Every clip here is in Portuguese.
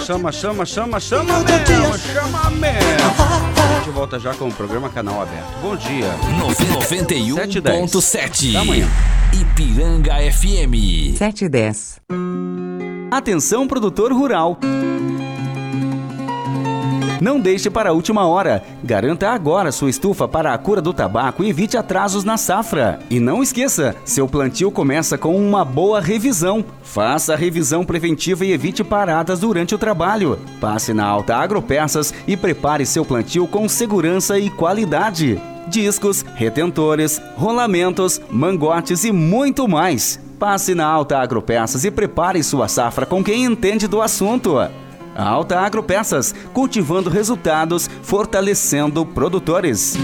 chama mesmo. A gente volta já com o programa Canal Aberto. Bom dia. 91.7 da manhã. Ipiranga FM 7:10. Atenção, produtor rural. Não deixe para a última hora. Garanta agora sua estufa para a cura do tabaco e evite atrasos na safra. E não esqueça, seu plantio começa com uma boa revisão. Faça a revisão preventiva e evite paradas durante o trabalho. Passe na Alta Agropeças e prepare seu plantio com segurança e qualidade. Discos, retentores, rolamentos, mangotes e muito mais. Passe na Alta Agropeças e prepare sua safra com quem entende do assunto. Alta Agropeças, cultivando resultados, fortalecendo produtores.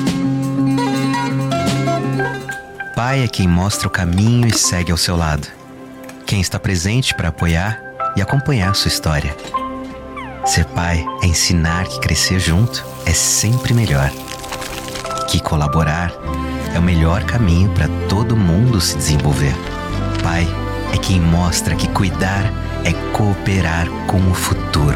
Pai é quem mostra o caminho e segue ao seu lado. Quem está presente para apoiar e acompanhar sua história. Ser pai é ensinar que crescer junto é sempre melhor. Que colaborar é o melhor caminho para todo mundo se desenvolver. Pai é quem mostra que cuidar é cooperar com o futuro.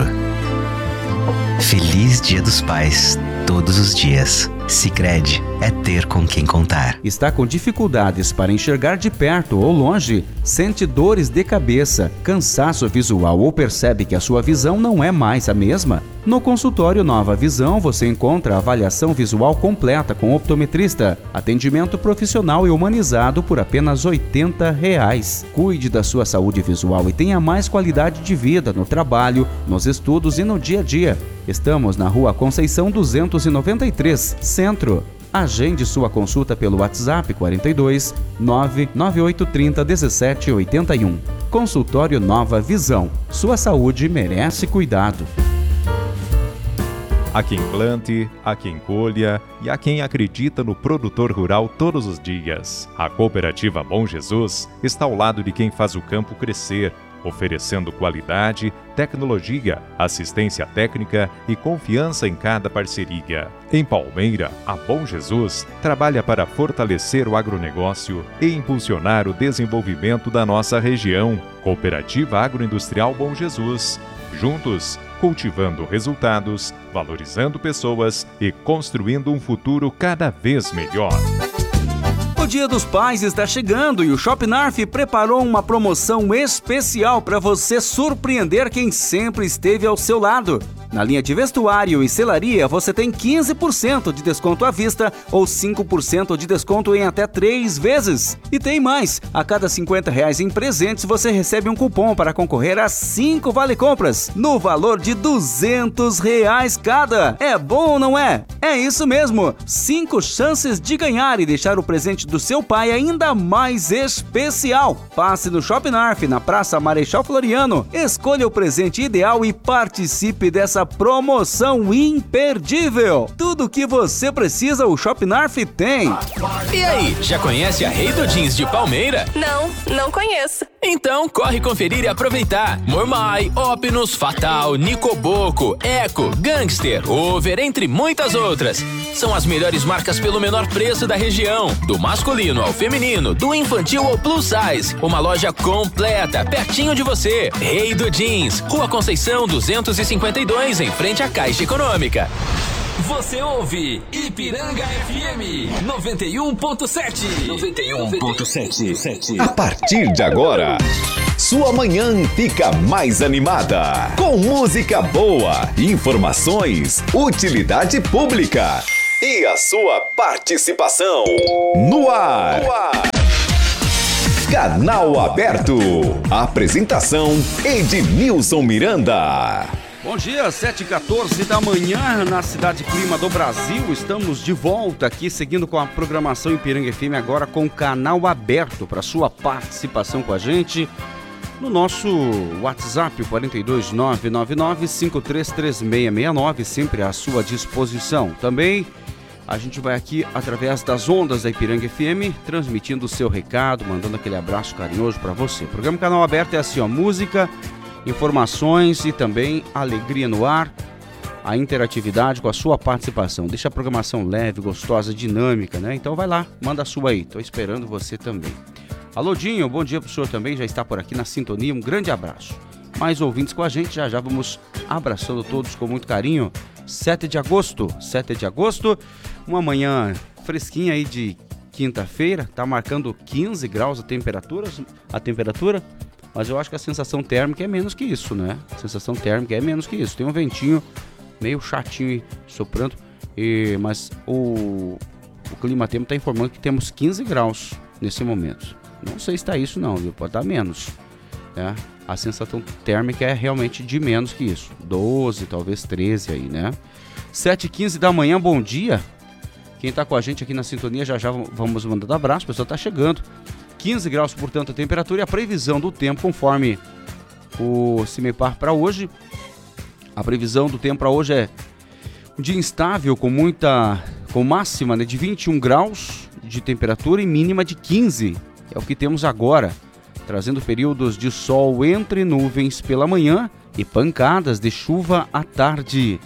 Feliz Dia dos Pais, todos os dias. Sicredi é ter com quem contar. Está com dificuldades para enxergar de perto ou longe? Sente dores de cabeça, cansaço visual ou percebe que a sua visão não é mais a mesma? No consultório Nova Visão você encontra avaliação visual completa com optometrista, atendimento profissional e humanizado por apenas R$ 80. Cuide da sua saúde visual e tenha mais qualidade de vida no trabalho, nos estudos e no dia a dia. Estamos na Rua Conceição 293, Centro. Agende sua consulta pelo WhatsApp 42 99830 1781. Consultório Nova Visão. Sua saúde merece cuidado. Há quem plante, há quem colha e há quem acredita no produtor rural todos os dias. A Cooperativa Bom Jesus está ao lado de quem faz o campo crescer, oferecendo qualidade, tecnologia, assistência técnica e confiança em cada parceria. Em Palmeira, a Bom Jesus trabalha para fortalecer o agronegócio e impulsionar o desenvolvimento da nossa região. Cooperativa Agroindustrial Bom Jesus. Juntos, cultivando resultados, valorizando pessoas e construindo um futuro cada vez melhor. O Dia dos Pais está chegando e o Shop Narf preparou uma promoção especial para você surpreender quem sempre esteve ao seu lado. Na linha de vestuário e selaria, você tem 15% de desconto à vista ou 5% de desconto em até 3 vezes. E tem mais! A cada R$ 50 em presentes, você recebe um cupom para concorrer a 5 vale-compras, no valor de R$ 200 cada. É bom ou não é? É isso mesmo! 5 chances de ganhar e deixar o presente do seu pai ainda mais especial. Passe no Shop Narf, na Praça Marechal Floriano. Escolha o presente ideal e participe dessa promoção imperdível. Tudo o que você precisa, o Shop Narf tem. E aí, já conhece a Rei do Jeans de Palmeira? Não conheço. Então corre conferir e aproveitar. Mormai, Opnus, Fatal, Nicoboco, Eco, Gangster, Over, entre muitas outras. São as melhores marcas pelo menor preço da região. Do masculino ao feminino, do infantil ao plus size. Uma loja completa, pertinho de você. Rei do Jeans, Rua Conceição 252, em frente à Caixa Econômica. Você ouve Ipiranga FM 91.7. 91.7. A partir de agora, sua manhã fica mais animada. Com música boa, informações, utilidade pública e a sua participação. No ar. Canal Aberto. Apresentação Ednilson Miranda. Bom dia, 7h14 da manhã na Cidade Clima do Brasil. Estamos de volta aqui, seguindo com a programação Ipiranga FM, agora com o Canal Aberto para sua participação com a gente no nosso WhatsApp, 42999533669, sempre à sua disposição. Também a gente vai aqui através das ondas da Ipiranga FM, transmitindo o seu recado, mandando aquele abraço carinhoso para você. O programa Canal Aberto é assim, ó, música, informações e também alegria no ar, a interatividade com a sua participação. Deixa a programação leve, gostosa, dinâmica, né? Então vai lá, manda a sua aí, tô esperando você também. Alô, Dinho, bom dia pro senhor também, já está por aqui na sintonia, um grande abraço. mais ouvintes com a gente. Já já vamos abraçando todos com muito carinho. 7 de agosto, uma manhã fresquinha aí de quinta-feira, tá marcando 15 graus a temperatura, mas eu acho que a sensação térmica é menos que isso, né? Tem um ventinho meio chatinho soprando, mas o Climatempo está informando que temos 15 graus nesse momento. Não sei se está isso não, viu? Pode estar menos, né? A sensação térmica é realmente de menos que isso, 12, talvez 13 aí, né? 7h15 da manhã, bom dia. Quem está com a gente aqui na sintonia, já vamos mandando abraço, o pessoal está chegando. 15 graus, portanto, a temperatura, e a previsão do tempo, conforme o CIMEPAR para hoje. A previsão do tempo para hoje é um dia instável, com máxima, né, de 21 graus de temperatura e mínima de 15. É o que temos agora, trazendo períodos de sol entre nuvens pela manhã e pancadas de chuva à tarde.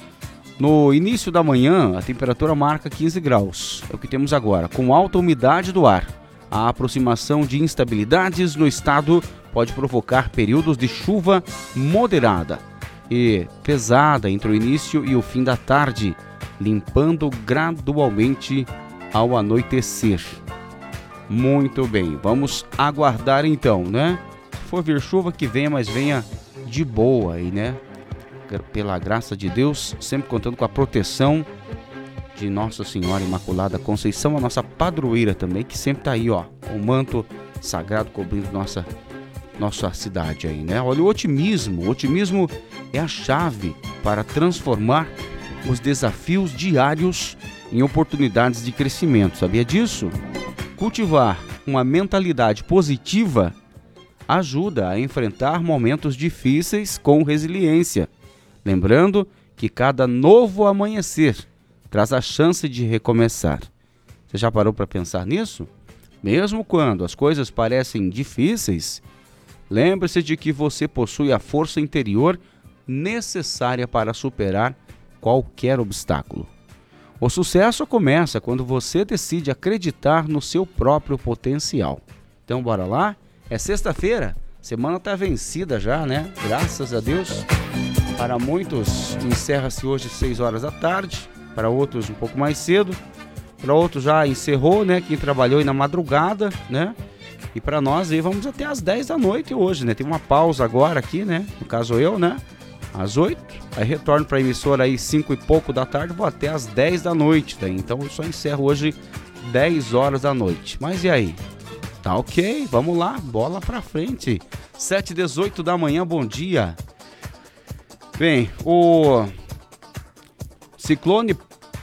No início da manhã, a temperatura marca 15 graus. É o que temos agora, com alta umidade do ar. A aproximação de instabilidades no estado pode provocar períodos de chuva moderada e pesada entre o início e o fim da tarde, limpando gradualmente ao anoitecer. Muito bem, vamos aguardar então, né? Se for vir chuva, que venha, mas venha de boa aí, né? Pela graça de Deus, sempre contando com a proteção de Nossa Senhora Imaculada Conceição, a nossa padroeira também, que sempre tá aí, ó, com o manto sagrado cobrindo nossa cidade aí, né? Olha, o otimismo é a chave para transformar os desafios diários em oportunidades de crescimento, sabia disso? Cultivar uma mentalidade positiva ajuda a enfrentar momentos difíceis com resiliência, lembrando que cada novo amanhecer traz a chance de recomeçar. Você já parou para pensar nisso? Mesmo quando as coisas parecem difíceis, lembre-se de que você possui a força interior necessária para superar qualquer obstáculo. O sucesso começa quando você decide acreditar no seu próprio potencial. Então bora lá? É sexta-feira, semana está vencida já, né? Graças a Deus. Para muitos encerra-se hoje 6 horas da tarde, para outros um pouco mais cedo, para outros já encerrou, né? Quem trabalhou aí na madrugada, né? E para nós aí vamos até às 10 da noite hoje, né? Tem uma pausa agora aqui, né? No caso eu, né? Às 8, aí retorno para a emissora aí 5 e pouco da tarde, vou até às 10 da noite, daí. Então eu só encerro hoje 10 horas da noite. Mas e aí? Tá ok, vamos lá, bola pra frente. 7h18 da manhã, bom dia. Bem, o ciclone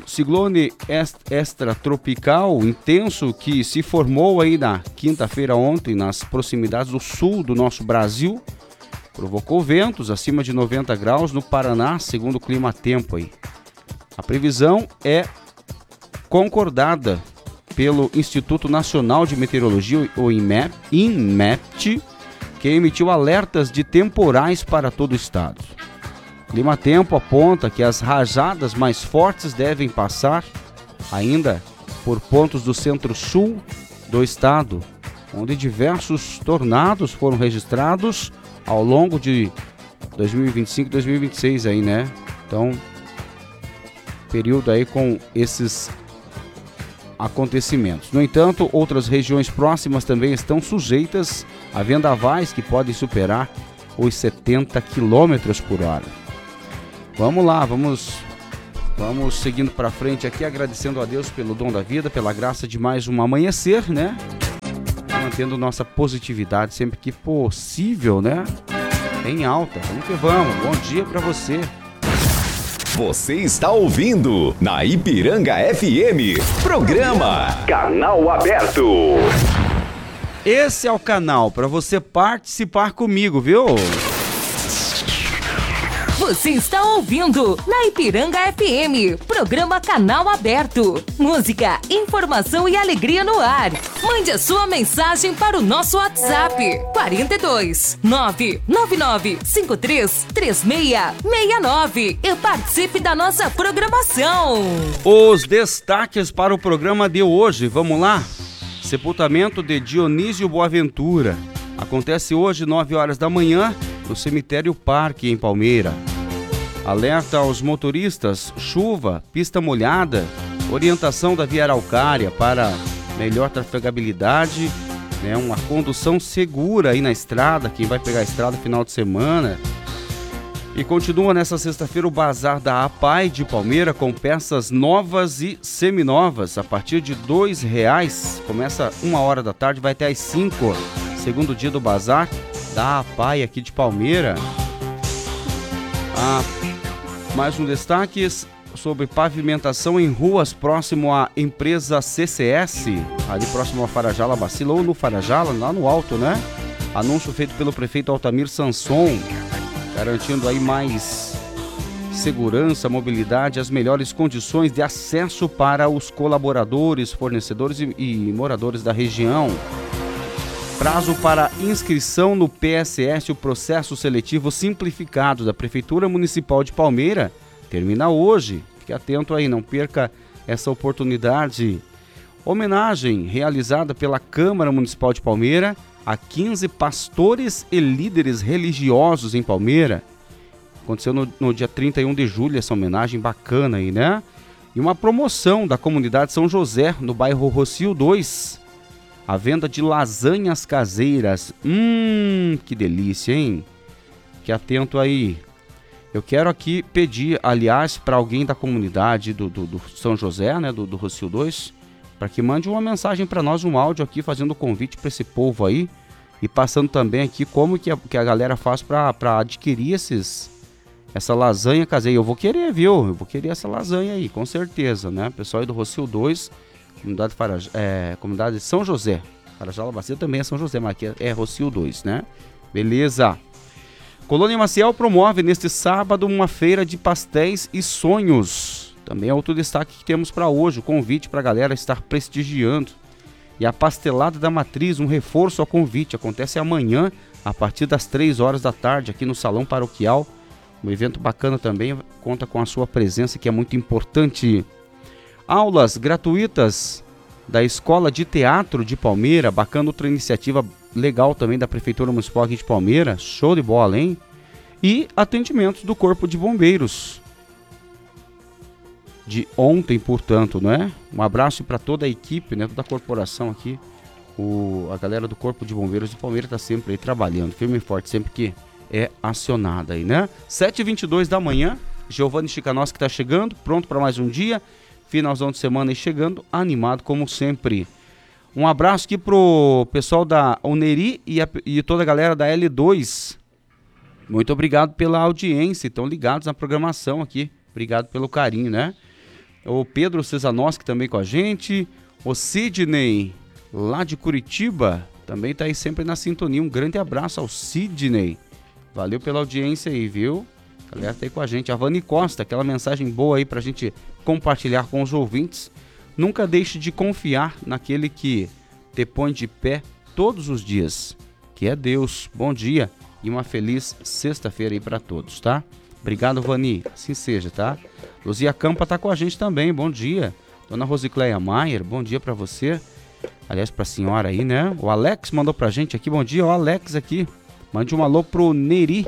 extratropical intenso que se formou aí na quinta-feira ontem nas proximidades do sul do nosso Brasil provocou ventos acima de 90 graus no Paraná, segundo o Climatempo aí. A previsão é concordada pelo Instituto Nacional de Meteorologia, o INMET, que emitiu alertas de temporais para todo o estado. O Climatempo aponta que as rajadas mais fortes devem passar ainda por pontos do centro-sul do estado, onde diversos tornados foram registrados ao longo de 2025 e 2026 aí, né? Então, período aí com esses acontecimentos. No entanto, outras regiões próximas também estão sujeitas a vendavais que podem superar os 70 km por hora. Vamos lá, vamos seguindo para frente aqui, agradecendo a Deus pelo dom da vida, pela graça de mais um amanhecer, né? Mantendo nossa positividade sempre que possível, né? Em alta. Vamos que vamos. Bom dia para você. Você está ouvindo na Ipiranga FM, programa Canal Aberto. Esse é o canal para você participar comigo, viu? Você está ouvindo na Ipiranga FM, programa Canal Aberto. Música, informação e alegria no ar. Mande a sua mensagem para o nosso WhatsApp 42 999 53 3669 e participe da nossa programação. Os destaques para o programa de hoje, vamos lá? Sepultamento de Dionísio Boaventura. Acontece hoje, 9 horas da manhã, no cemitério Parque, em Palmeira. Alerta aos motoristas, chuva, pista molhada, orientação da via Araucária para melhor trafegabilidade, né, uma condução segura aí na estrada, quem vai pegar a estrada final de semana. E continua nessa sexta-feira o Bazar da APAI de Palmeira com peças novas e seminovas a partir de R$2. Começa 1h da tarde, vai até às 5h. Segundo dia do Bazar da APAI aqui de Palmeira. Mais um destaque sobre pavimentação em ruas próximo à empresa CCS, ali próximo a Farajala Bacila, ou no Farajala, lá no alto, né? Anúncio feito pelo prefeito Altamir Sanson, garantindo aí mais segurança, mobilidade, as melhores condições de acesso para os colaboradores, fornecedores e moradores da região. Prazo para inscrição no PSS, o processo seletivo simplificado da Prefeitura Municipal de Palmeira, termina hoje. Fique atento aí, não perca essa oportunidade. Homenagem realizada pela Câmara Municipal de Palmeira a 15 pastores e líderes religiosos em Palmeira. Aconteceu no dia 31 de julho, essa homenagem bacana aí, né? E uma promoção da comunidade São José, no bairro Rocio 2. A venda de lasanhas caseiras. Que delícia, hein? Fique atento aí. Eu quero aqui pedir, aliás, para alguém da comunidade do São José, né, do Rocio 2, para que mande uma mensagem para nós, um áudio aqui, fazendo o convite para esse povo aí, e passando também aqui como que a galera faz para adquirir essa lasanha caseira. Eu vou querer, viu? Eu vou querer essa lasanha aí, com certeza, né? Pessoal aí do Rocio 2, comunidade São José. Farajala Bacila também é São José, mas aqui é Rocio 2, né? Beleza. Colônia Maciel promove neste sábado uma feira de pastéis e sonhos. Também é outro destaque que temos para hoje, o convite para a galera estar prestigiando. E a pastelada da matriz, um reforço ao convite, acontece amanhã a partir das 3h da tarde aqui no Salão Paroquial. Um evento bacana também, conta com a sua presença, que é muito importante. Aulas gratuitas da Escola de Teatro de Palmeira, bacana, outra iniciativa legal também da Prefeitura Municipal aqui de Palmeira, show de bola, hein? E atendimentos do Corpo de Bombeiros. De ontem, portanto, né? Um abraço para toda a equipe, né? Toda a corporação aqui. A galera do Corpo de Bombeiros de Palmeira está sempre aí trabalhando, firme e forte, sempre que é acionada aí, né? 7h22 da manhã, Giovanni Chicanoski está chegando, pronto para mais um dia. Finalzão de semana aí chegando, animado como sempre. Um abraço aqui pro pessoal da Oneri e toda a galera da L2. Muito obrigado pela audiência, estão ligados na programação aqui. Obrigado pelo carinho, né? O Pedro Cesanoski também com a gente. O Sidney, lá de Curitiba, também tá aí sempre na sintonia. Um grande abraço ao Sidney. Valeu pela audiência aí, viu? A galera tá aí com a gente. A Vani Costa, aquela mensagem boa aí pra gente compartilhar com os ouvintes. Nunca deixe de confiar naquele que te põe de pé todos os dias, que é Deus. Bom dia e uma feliz sexta-feira aí para todos, tá? Obrigado, Vani. Assim seja, tá? Luzia Campa tá com a gente também. Bom dia. Dona Rosicléia Maier, bom dia para você. Aliás, pra senhora aí, né? O Alex mandou pra gente aqui. Bom dia, o Alex aqui. Mande um alô pro Neri,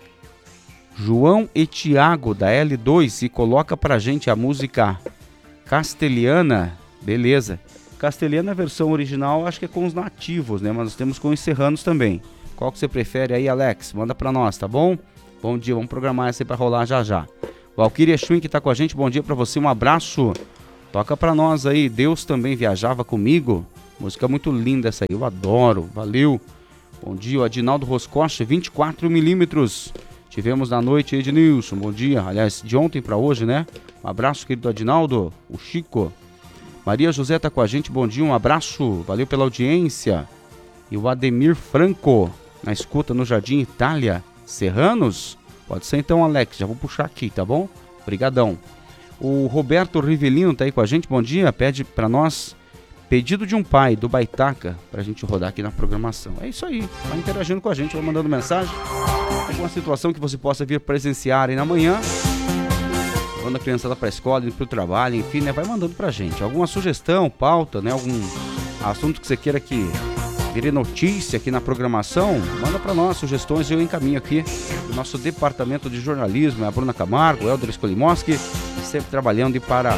João e Tiago da L2 e coloca pra gente a música Castelhana. Beleza. Castelhana, a versão original, acho que é com os nativos, né? Mas nós temos com os serranos também. Qual que você prefere aí, Alex? Manda pra nós, tá bom? Bom dia, vamos programar essa aí pra rolar já já. Valquíria Schwinn que tá com a gente, bom dia pra você, um abraço. Toca pra nós aí, Deus também viajava comigo. Música muito linda essa aí, eu adoro, valeu. Bom dia, o Adinaldo Roscoche, 24mm. Tivemos na noite, Ednilson, bom dia. Aliás, de ontem pra hoje, né? Um abraço, querido Adinaldo, o Chico. Maria José tá com a gente, bom dia, um abraço, valeu pela audiência. E o Ademir Franco, na escuta no Jardim Itália. Serranos? Pode ser então, Alex, já vou puxar aqui, tá bom? Obrigadão. O Roberto Rivelino tá aí com a gente, bom dia, pede pra nós pedido de um pai do Baitaca pra gente rodar aqui na programação. É isso aí, vai interagindo com a gente, vai mandando mensagem. Alguma situação que você possa vir presenciar aí na manhã, levando a criançada pra escola, indo pro trabalho, enfim, né? Vai mandando pra gente. Alguma sugestão, pauta, né? Algum assunto que você queira que vire notícia aqui na programação, manda para nós sugestões e eu encaminho aqui o nosso departamento de jornalismo, é a Bruna Camargo, o Helder Skolimoski, sempre trabalhando para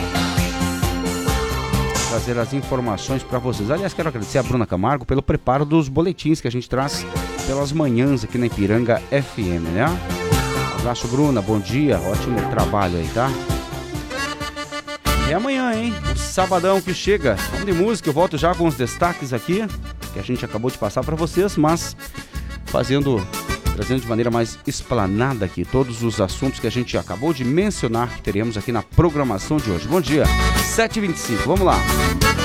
trazer as informações para vocês. Aliás, quero agradecer a Bruna Camargo pelo preparo dos boletins que a gente traz pelas manhãs aqui na Ipiranga FM, né? Um abraço, Bruna, bom dia, ótimo trabalho aí, tá? É amanhã, hein? O sabadão que chega. Vamos de música, eu volto já com os destaques aqui, que a gente acabou de passar para vocês, mas trazendo de maneira mais explanada aqui todos os assuntos que a gente acabou de mencionar que teremos aqui na programação de hoje. Bom dia, 7h25, vamos lá.